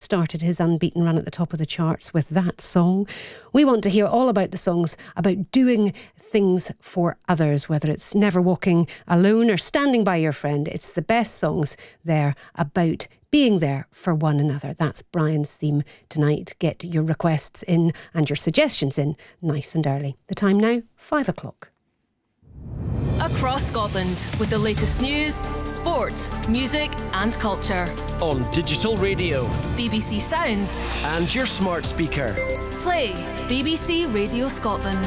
started his unbeaten run at the top of the charts with that song. We want to hear all about the songs about doing things for others, whether it's Never Walking Alone or Standing by Your Friend. It's the best songs there about being there for one another. That's Brian's theme tonight. Get your requests in and your suggestions in nice and early. The time now, 5 o'clock. Across Scotland with the latest news, sport, music and culture. On digital radio, BBC Sounds and your smart speaker. Play BBC Radio Scotland.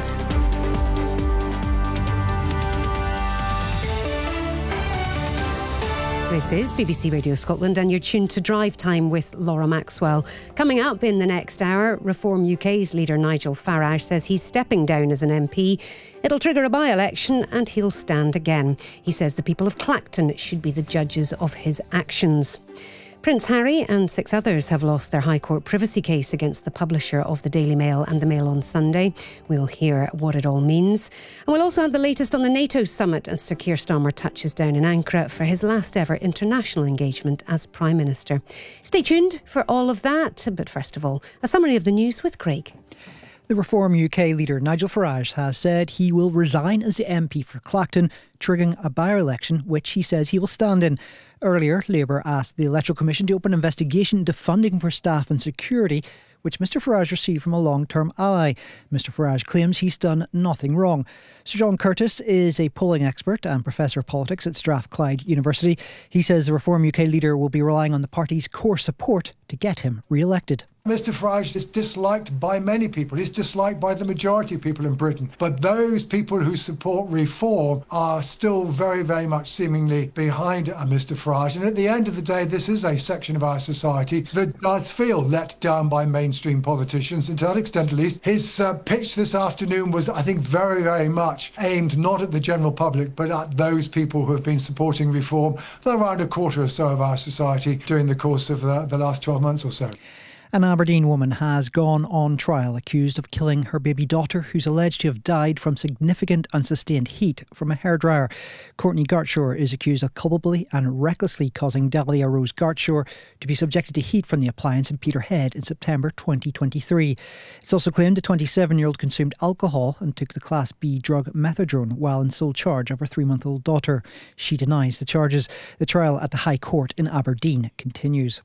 This is BBC Radio Scotland and you're tuned to Drive Time with Laura Maxwell. Coming up in the next hour, Reform UK's leader Nigel Farage says he's stepping down as an MP. It'll trigger a by-election and he'll stand again. He says the people of Clacton should be the judges of his actions. Prince Harry and 6 others have lost their High Court privacy case against the publisher of the Daily Mail and the Mail on Sunday. We'll hear what it all means. And we'll also have the latest on the NATO summit as Sir Keir Starmer touches down in Ankara for his last ever international engagement as Prime Minister. Stay tuned for all of that. But first of all, a summary of the news with Craig. The Reform UK leader Nigel Farage has said he will resign as the MP for Clacton, triggering a by-election which he says he will stand in. Earlier, Labour asked the Electoral Commission to open an investigation into funding for staff and security, which Mr Farage received from a long-term ally. Mr Farage claims he's done nothing wrong. Sir John Curtis is a polling expert and Professor of Politics at Strathclyde University. He says the Reform UK leader will be relying on the party's core support to get him re-elected. Mr Farage is disliked by many people. He's disliked by the majority of people in Britain. But those people who support reform are still very, very much seemingly behind Mr Farage. And at the end of the day, this is a section of our society that does feel let down by mainstream politicians. And to that extent, at least, his pitch this afternoon was, I think, very, very much aimed not at the general public, but at those people who have been supporting reform for around a quarter or so of our society during the course of the last 12 months or so. An Aberdeen woman has gone on trial accused of killing her baby daughter, who's alleged to have died from significant and sustained heat from a hairdryer. Courtney Gartshaw is accused of culpably and recklessly causing Dahlia Rose Gartshaw to be subjected to heat from the appliance in Peterhead in September 2023. It's also claimed the 27-year-old consumed alcohol and took the Class B drug methadone while in sole charge of her 3-month-old daughter. She denies the charges. The trial at the High Court in Aberdeen continues.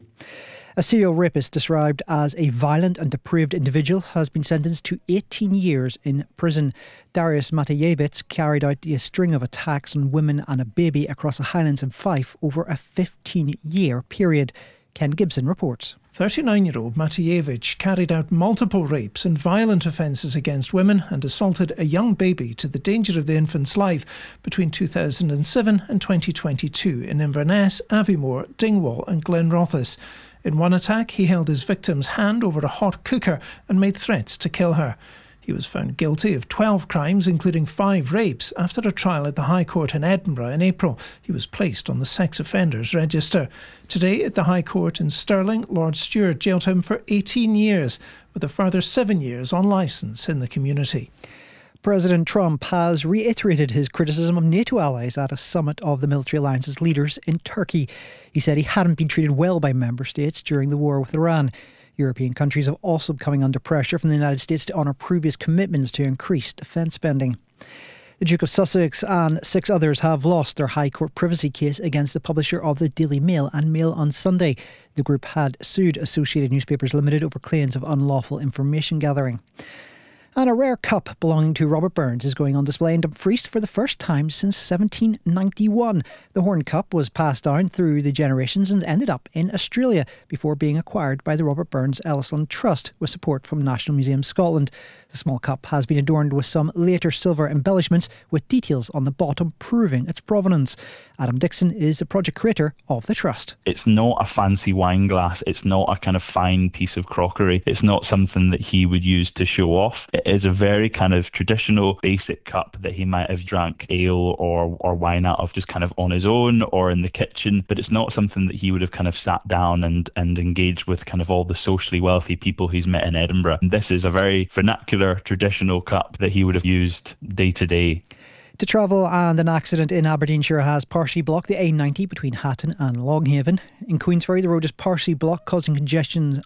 A serial rapist described as a violent and depraved individual has been sentenced to 18 years in prison. Darius Matejevich carried out a string of attacks on women and a baby across the Highlands and Fife over a 15-year period. Ken Gibson reports. 39-year-old Matejevich carried out multiple rapes and violent offences against women and assaulted a young baby to the danger of the infant's life between 2007 and 2022 in Inverness, Aviemore, Dingwall and Glenrothes. In one attack, he held his victim's hand over a hot cooker and made threats to kill her. He was found guilty of 12 crimes, including 5 rapes, after a trial at the High Court in Edinburgh in April. He was placed on the sex offenders register. Today at the High Court in Stirling, Lord Stewart jailed him for 18 years, with a further 7 years on licence in the community. President Trump has reiterated his criticism of NATO allies at a summit of the military alliance's leaders in Turkey. He said he hadn't been treated well by member states during the war with Iran. European countries have also been coming under pressure from the United States to honour previous commitments to increase defence spending. The Duke of Sussex and 6 others have lost their High Court privacy case against the publisher of the Daily Mail and Mail on Sunday. The group had sued Associated Newspapers Limited over claims of unlawful information gathering. And a rare cup belonging to Robert Burns is going on display in Dumfries for the first time since 1791. The Horn Cup was passed down through the generations and ended up in Australia before being acquired by the Robert Burns Ellisland Trust with support from National Museum Scotland. The small cup has been adorned with some later silver embellishments with details on the bottom proving its provenance. Adam Dixon is the project creator of the Trust. It's not a fancy wine glass. It's not a kind of fine piece of crockery. It's not something that he would use to show off. It is a very kind of traditional basic cup that he might have drank ale or wine out of just kind of on his own or in the kitchen, but it's not something that he would have kind of sat down and engaged with kind of all the socially wealthy people he's met in Edinburgh. And this is a very vernacular traditional cup that he would have used day to day. To travel, and an accident in Aberdeenshire has partially blocked the A90 between Hatton and Longhaven. In Queensferry, the road is partially blocked, causing congestion